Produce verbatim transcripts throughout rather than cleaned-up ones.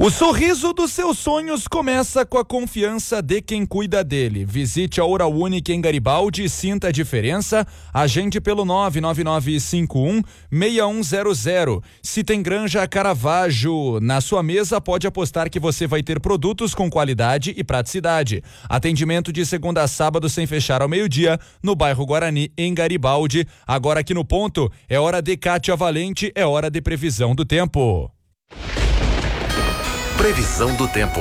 O sorriso dos seus sonhos começa com a confiança de quem cuida dele. Visite a Oral Unique em Garibaldi e sinta a diferença. Agende pelo nove nove nove cinco um seis um zero zero. Se tem Granja Caravaggio na sua mesa, pode apostar que você vai ter produtos com qualidade e praticidade. Atendimento de segunda a sábado sem fechar ao meio-dia no bairro Guarani, em Garibaldi. Agora aqui no ponto, é hora de Kátia Valente, é hora de previsão do tempo. Previsão do tempo.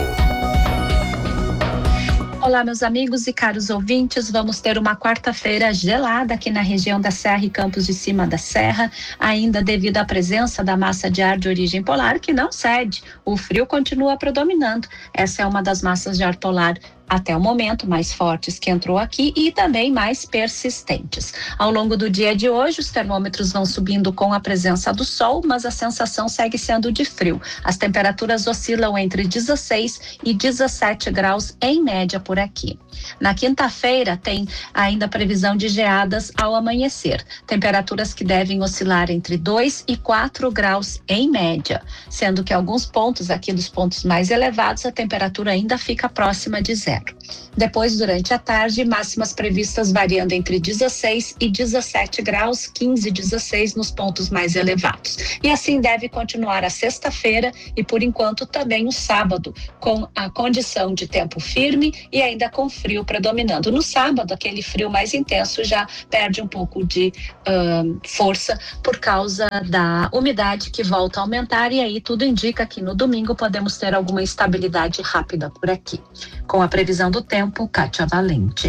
Olá, meus amigos e caros ouvintes, vamos ter uma quarta-feira gelada aqui na região da Serra e Campos de Cima da Serra, ainda devido à presença da massa de ar de origem polar que não cede. O frio continua predominando. Essa é uma das massas de ar polar até o momento mais fortes que entrou aqui e também mais persistentes. Ao longo do dia de hoje, os termômetros vão subindo com a presença do sol, mas a sensação segue sendo de frio. As temperaturas oscilam entre dezesseis e dezessete graus em média por aqui. Na quinta-feira tem ainda previsão de geadas ao amanhecer, temperaturas que devem oscilar entre dois e quatro graus em média, sendo que alguns pontos aqui dos pontos mais elevados a temperatura ainda fica próxima de zero. Depois, durante a tarde, máximas previstas variando entre dezesseis e dezessete graus, quinze e dezesseis nos pontos mais elevados. E assim deve continuar a sexta-feira e, por enquanto, também o sábado, com a condição de tempo firme e ainda com frio predominando. No sábado, aquele frio mais intenso já perde um pouco de uh, força por causa da umidade que volta a aumentar, e aí tudo indica que no domingo podemos ter alguma instabilidade rápida por aqui. Com a previsão do tempo, Kátia Valente.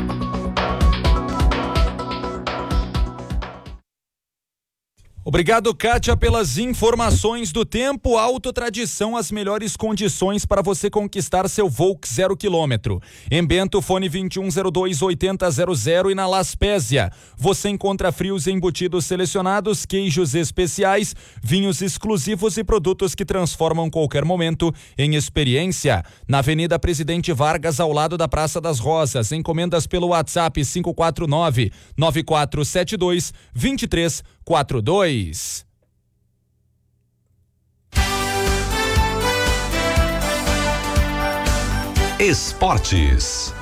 Obrigado, Kátia, pelas informações do tempo. Autotradição, as melhores condições para você conquistar seu Volks zero quilômetro. Em Bento, fone vinte e um zero dois oitenta zero zero e na Laspésia. Você encontra frios embutidos selecionados, queijos especiais, vinhos exclusivos e produtos que transformam qualquer momento em experiência. Na Avenida Presidente Vargas, ao lado da Praça das Rosas. Encomendas pelo WhatsApp cinco quatro nove, nove quatro sete dois, dois três quatro dois. Esportes.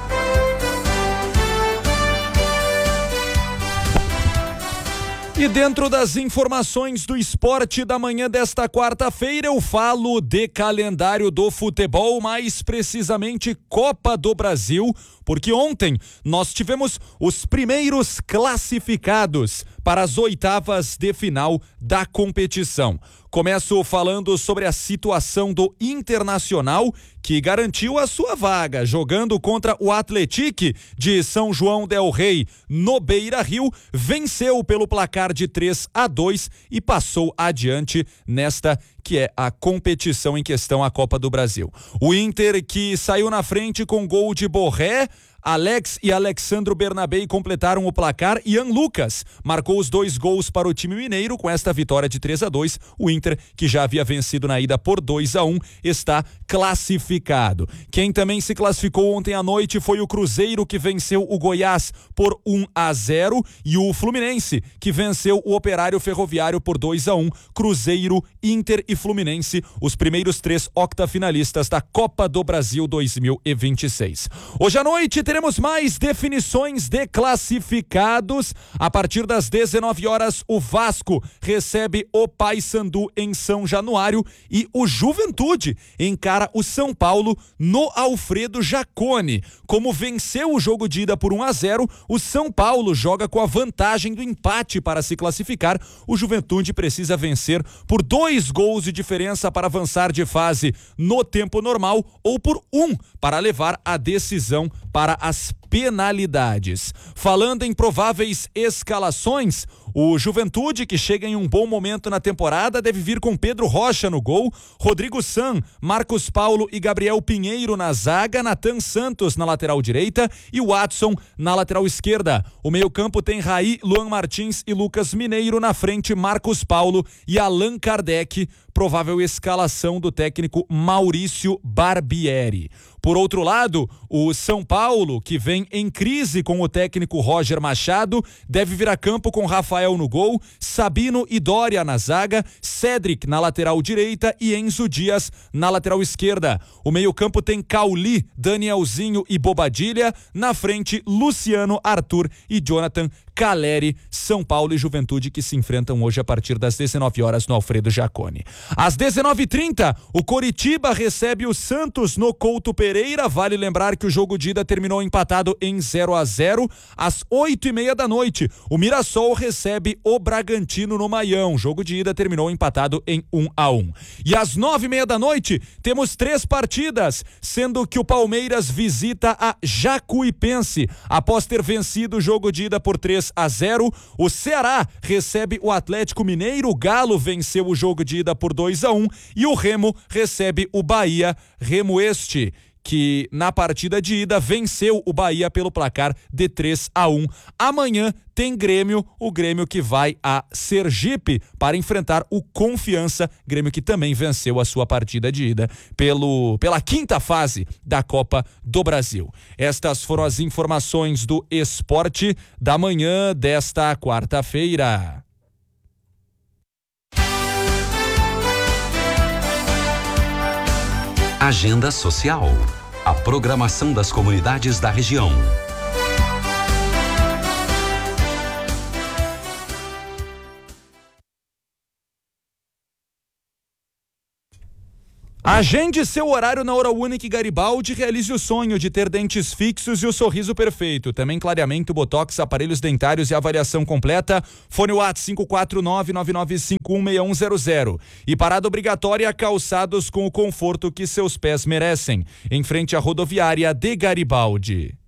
E dentro das informações do esporte da manhã desta quarta-feira, eu falo de calendário do futebol, mais precisamente Copa do Brasil, porque ontem nós tivemos os primeiros classificados para as oitavas de final da competição. Começo falando sobre a situação do Internacional, que garantiu a sua vaga, jogando contra o Atlético de São João del Rei no Beira-Rio, venceu pelo placar de três a dois e passou adiante nesta que é a competição em questão, a Copa do Brasil. O Inter, que saiu na frente com gol de Borré, Alex e Alexandro Bernabei completaram o placar. Ian Lucas marcou os dois gols para o time mineiro. Com esta vitória de três a dois, o Inter, que já havia vencido na ida por dois a um, está classificado. Quem também se classificou ontem à noite foi o Cruzeiro, que venceu o Goiás por um a zero, e o Fluminense, que venceu o Operário Ferroviário por dois a um. Cruzeiro, Inter e Fluminense, os primeiros três octafinalistas da Copa do Brasil dois mil e vinte e seis. Hoje à noite teremos mais definições de classificados. A partir das dezenove horas, o Vasco recebe o Paysandu em São Januário e o Juventude encara o São Paulo no Alfredo Jaconi. Como venceu o jogo de ida por um a zero, o São Paulo joga com a vantagem do empate para se classificar. O Juventude precisa vencer por dois gols de diferença para avançar de fase no tempo normal, ou por um para levar a decisão para as penalidades. Falando em prováveis escalações, o Juventude, que chega em um bom momento na temporada, deve vir com Pedro Rocha no gol, Rodrigo San, Marcos Paulo e Gabriel Pinheiro na zaga, Nathan Santos na lateral direita e Watson na lateral esquerda. O meio-campo tem Raí, Luan Martins e Lucas Mineiro, na frente Marcos Paulo e Allan Kardec. Provável escalação do técnico Maurício Barbieri. Por outro lado, o São Paulo, que vem em crise com o técnico Roger Machado, deve vir a campo com Rafael no gol, Sabino e Dória na zaga, Cédric na lateral direita e Enzo Dias na lateral esquerda. O meio-campo tem Cauli, Danielzinho e Bobadilha, na frente Luciano, Arthur e Jonathan Caleri. São Paulo e Juventude que se enfrentam hoje a partir das dezenove horas no Alfredo Jaconi. Às dezenove e trinta, o Coritiba recebe o Santos no Couto Pereira. Vale lembrar que o jogo de ida terminou empatado em zero a zero. Às oito e meia da noite, o Mirassol recebe o Bragantino no Maião. O jogo de ida terminou empatado em um a um. E às nove e meia da noite, temos três partidas, sendo que o Palmeiras visita a Jacuipense. Após ter vencido o jogo de ida por três a zero, o Ceará recebe o Atlético Mineiro, o Galo venceu o jogo de ida por dois a um e o Remo recebe o Bahia. Remo este que na partida de ida venceu o Bahia pelo placar de três a um. Amanhã tem Grêmio, o Grêmio que vai a Sergipe para enfrentar o Confiança, Grêmio que também venceu a sua partida de ida pelo, pela quinta fase da Copa do Brasil. Estas foram as informações do esporte da manhã desta quarta-feira. Agenda Social. A programação das comunidades da região. Agende seu horário na Oral Unique Garibaldi e realize o sonho de ter dentes fixos e o sorriso perfeito. Também clareamento, botox, aparelhos dentários e avaliação completa. Fone WhatsApp cinco quatro nove nove nove cinco um seis um zero zero. E parada obrigatória, calçados com o conforto que seus pés merecem. Em frente à rodoviária de Garibaldi.